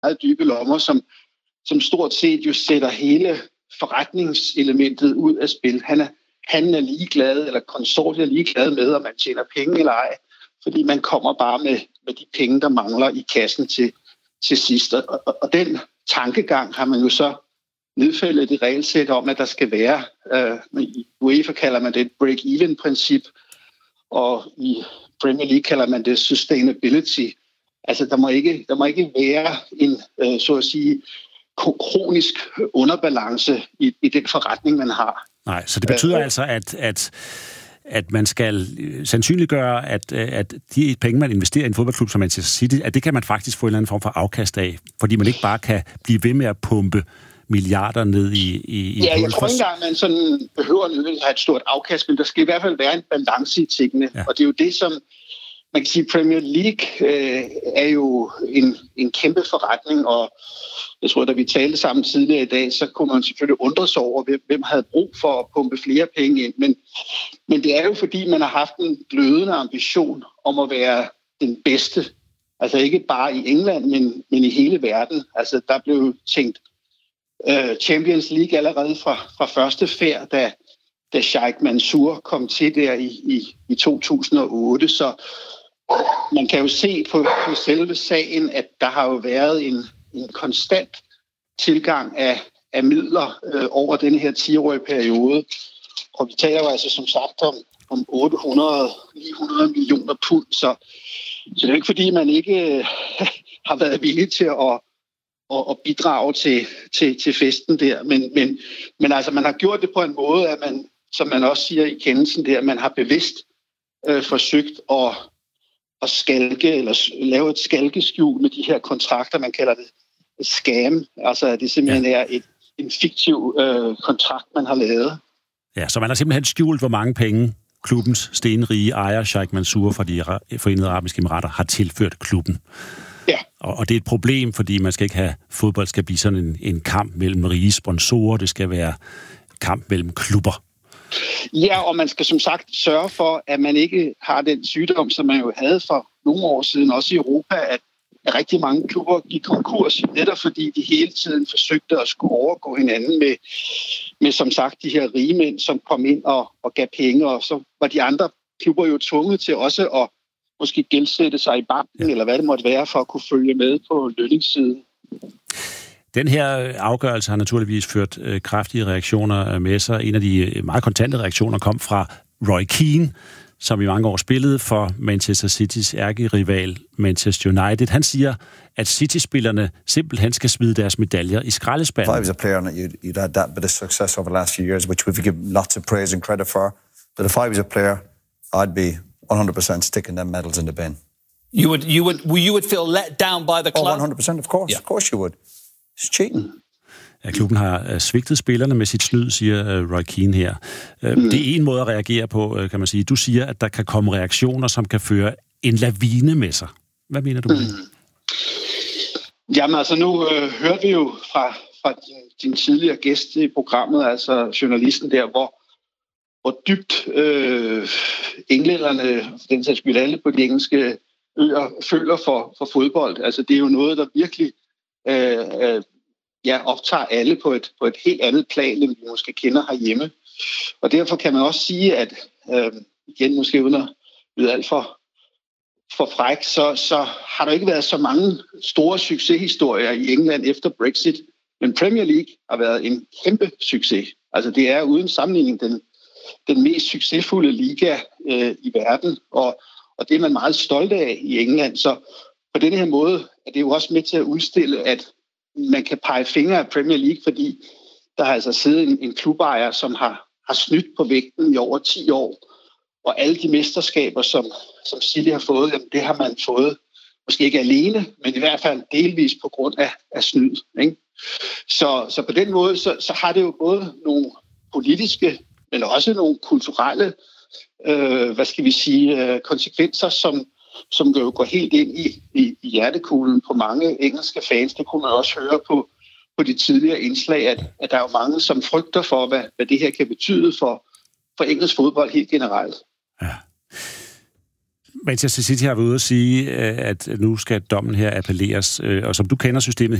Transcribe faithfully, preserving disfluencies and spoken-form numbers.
meget dybe lommer, som, som stort set jo sætter hele forretningselementet ud af spil. Han er, han er ligeglad, eller konsortiet er ligeglad med, om man tjener penge eller ej, fordi man kommer bare med, med de penge, der mangler i kassen til, til sidst. Og, og, og den tankegang har man jo så nedfældet i regelsæt om, at der skal være, øh, i UEFA kalder man det et break-even-princip, og i Premier League kalder man det sustainability. Altså, der må ikke, der må ikke være en, øh, så at sige, kronisk underbalance i, i den forretning, man har. Nej, så det betyder øh, altså, at, at, at man skal sandsynliggøre, at, at de penge, man investerer i en fodboldklub som Manchester City, at det kan man faktisk få en eller anden form for afkast af, fordi man ikke bare kan blive ved med at pumpe milliarder ned i, i, i ja, jeg tror ikke engang, man sådan behøver nødvendigvis at have et stort afkast, men der skal i hvert fald være en balance i tingene. Ja. Og det er jo det, som man kan sige, Premier League øh, er jo en, en kæmpe forretning, og jeg tror, da vi talte sammen tidligere i dag, så kunne man selvfølgelig undre sig over, hvem, hvem havde brug for at pumpe flere penge ind. Men, men det er jo fordi, man har haft en glødende ambition om at være den bedste. Altså ikke bare i England, men, men i hele verden. Altså der blev tænkt uh, Champions League allerede fra, fra første færd, da, da Sheikh Mansour kom til der i, i, i to tusind og otte. Så man kan jo se på, på selve sagen, at der har jo været en, en konstant tilgang af, af midler øh, over den her ti-årige periode. Og vi taler jo altså som sagt om, om otte hundrede til ni hundrede millioner pund, så, så det er jo ikke fordi, man ikke øh, har været villig til at, at, at bidrage til, til, til festen der. Men, men, men altså, man har gjort det på en måde, at man, som man også siger i kendelsen der, man har bevidst øh, forsøgt at at skalke, eller lave et skalkeskjul med de her kontrakter, man kalder det scam. Altså, at det simpelthen er et, en fiktiv øh, kontrakt, man har lavet. Ja, så man har simpelthen skjult, hvor mange penge klubbens stenrige ejer, Sheikh Mansour fra de Forenede Arabiske Emirater, har tilført klubben. Ja. Og, og det er et problem, fordi man skal ikke have, fodbold skal blive sådan en, en kamp mellem rige sponsorer, det skal være kamp mellem klubber. Ja, og man skal som sagt sørge for, at man ikke har den sygdom, som man jo havde for nogle år siden, også i Europa, at rigtig mange klubber gik konkurs, netop fordi de hele tiden forsøgte at skulle overgå hinanden med, med som sagt, de her rige mænd, som kom ind og, og gav penge, og så var de andre klubber jo tvunget til også at måske gældsætte sig i banken, ja. Eller hvad det måtte være, for at kunne følge med på lønningssiden. Den her afgørelse har naturligvis ført øh, kraftige reaktioner med sig. En af de meget kontante reaktioner kom fra Roy Keane, som i mange år spillede for Manchester Citys ærkerival Manchester United. Han siger, at City-spillerne simpelthen skal smide deres medaljer i skraldespanden. If I was a player and you'd, you'd had that bit of success over the last few years, which we've given lots of praise and credit for, but if I was a player, I'd be one hundred percent sticking them medals in the bin. You would, you would, you would feel let down by the club? Oh, one hundred percent, of course. Yeah. Of course you would. It's cheating. Ja, klubben har svigtet spillerne med sit snyd, siger uh, Roy Keane her. Uh, mm. Det er en måde at reagere på, uh, kan man sige. Du siger, at der kan komme reaktioner, som kan føre en lavine med sig. Hvad mener du med det? Mm. Jamen altså, nu øh, hørte vi jo fra, fra din, din tidligere gæst i programmet, altså journalisten der, hvor, hvor dybt øh, englænderne, den sags skyld alle på de engelske øer, føler for, for fodbold. Altså, det er jo noget, der virkelig øh, øh, ja, optager alle på et, på et helt andet plan, end vi måske kender herhjemme. Og derfor kan man også sige, at øh, igen måske uden at lyde alt for, for fræk, så, så har der ikke været så mange store succeshistorier i England efter Brexit, men Premier League har været en kæmpe succes. Altså det er uden sammenligning den, den mest succesfulde liga øh, i verden, og, og det er man meget stolt af i England. Så på den her måde er det jo også med til at udstille, at man kan pege fingre af Premier League, fordi der har altså siddet en, en klubejer, som har, har snydt på vægten i over ti år. Og alle de mesterskaber, som, som City har fået, jamen, det har man fået måske ikke alene, men i hvert fald delvis på grund af, af snyd. Ikke? Så, så på den måde, så, så har det jo både nogle politiske, men også nogle kulturelle, øh, hvad skal vi sige, øh, konsekvenser, som som jo går helt ind i, i, i hjertekuglen på mange engelske fans. Det kunne man også høre på, på de tidligere indslag, at, at der er jo mange, som frygter for, hvad, hvad det her kan betyde for, for engelsk fodbold helt generelt. Ja. Manchester City har været ude at sige, at nu skal dommen her appelleres, og som du kender systemet